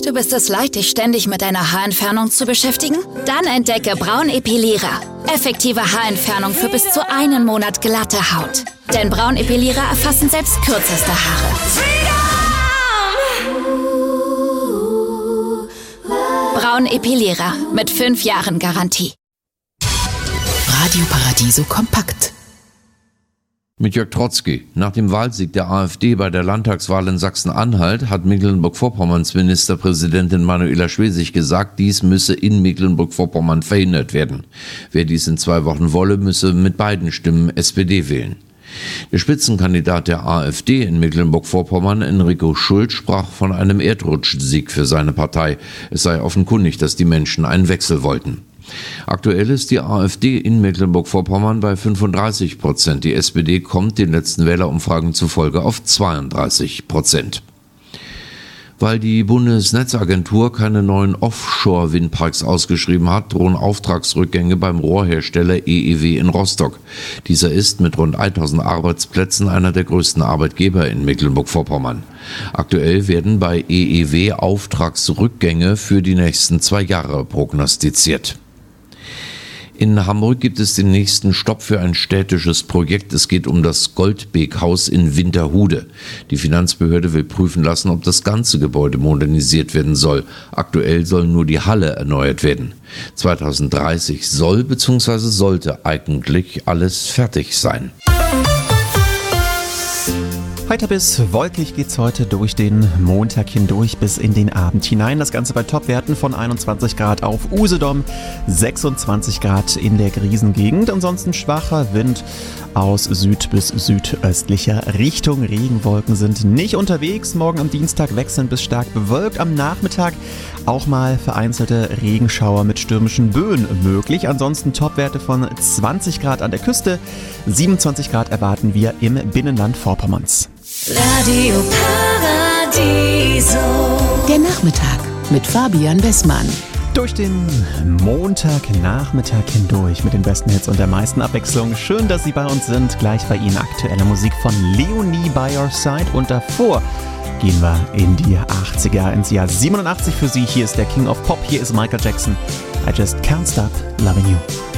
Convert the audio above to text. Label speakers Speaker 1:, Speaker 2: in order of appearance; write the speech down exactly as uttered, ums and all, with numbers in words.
Speaker 1: Du bist es leid, dich ständig mit deiner Haarentfernung zu beschäftigen? Dann entdecke Braunepilierer. Effektive Haarentfernung für bis zu einen Monat glatte Haut. Denn Braunepilierer erfassen selbst kürzeste Haare. Braunepilierer mit fünf Jahren Garantie.
Speaker 2: Radio Paradiso kompakt.
Speaker 3: Mit Jörg Trotzki. Nach dem Wahlsieg der AfD bei der Landtagswahl in Sachsen-Anhalt hat Mecklenburg-Vorpommerns Ministerpräsidentin Manuela Schwesig gesagt, dies müsse in Mecklenburg-Vorpommern verhindert werden. Wer dies in zwei Wochen wolle, müsse mit beiden Stimmen S P D wählen. Der Spitzenkandidat der AfD in Mecklenburg-Vorpommern, Enrico Schult, sprach von einem Erdrutschsieg für seine Partei. Es sei offenkundig, dass die Menschen einen Wechsel wollten. Aktuell ist die AfD in Mecklenburg-Vorpommern bei fünfunddreißig Prozent. Die S P D kommt den letzten Wählerumfragen zufolge auf zweiunddreißig Prozent. Weil die Bundesnetzagentur keine neuen Offshore-Windparks ausgeschrieben hat, drohen Auftragsrückgänge beim Rohrhersteller E E W in Rostock. Dieser ist mit rund tausend Arbeitsplätzen einer der größten Arbeitgeber in Mecklenburg-Vorpommern. Aktuell werden bei E E W Auftragsrückgänge für die nächsten zwei Jahre prognostiziert. In Hamburg gibt es den nächsten Stopp für ein städtisches Projekt. Es geht um das Goldbeek-Haus in Winterhude. Die Finanzbehörde will prüfen lassen, ob das ganze Gebäude modernisiert werden soll. Aktuell soll nur die Halle erneuert werden. zweitausenddreißig soll bzw. sollte eigentlich alles fertig sein.
Speaker 4: Heiter bis wolkig geht's heute durch den Montag hindurch bis in den Abend hinein. Das Ganze bei Topwerten von einundzwanzig Grad auf Usedom, sechsundzwanzig Grad in der Griesengegend. Ansonsten schwacher Wind aus Süd- bis südöstlicher Richtung. Regenwolken sind nicht unterwegs. Morgen am Dienstag wechselnd bis stark bewölkt. Am Nachmittag auch mal vereinzelte Regenschauer mit stürmischen Böen möglich. Ansonsten Topwerte von zwanzig Grad an der Küste. siebenundzwanzig Grad erwarten wir im Binnenland Vorpommerns.
Speaker 5: Radio Paradiso.
Speaker 2: Der Nachmittag mit Fabian Bessmann.
Speaker 4: Durch den Montagnachmittag hindurch mit den besten Hits und der meisten Abwechslung. Schön, dass Sie bei uns sind. Gleich bei Ihnen aktuelle Musik von Leonie by Your Side. Und davor gehen wir in die achtziger, ins Jahr siebenundachtzig für Sie. Hier ist der King of Pop, hier ist Michael Jackson. I just can't stop loving you.